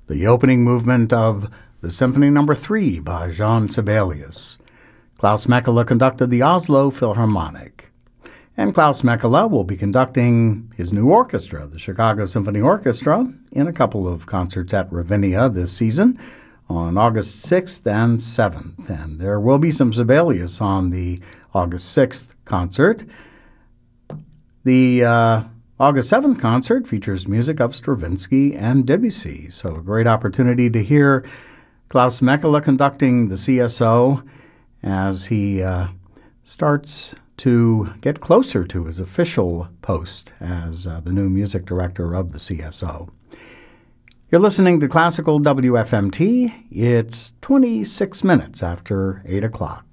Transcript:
the opening movement of the Symphony No. 3 by Jean Sibelius. Klaus Mekela conducted the Oslo Philharmonic. And Klaus Mekela will be conducting his new orchestra, the Chicago Symphony Orchestra, in a couple of concerts at Ravinia this season on August 6th and 7th. And there will be some Sibelius on the August 6th concert. The August 7th concert features music of Stravinsky and Debussy, so a great opportunity to hear Klaus Mekela conducting the CSO as he starts to get closer to his official post as the new music director of the CSO. You're listening to Classical WFMT. It's 26 minutes after 8 o'clock.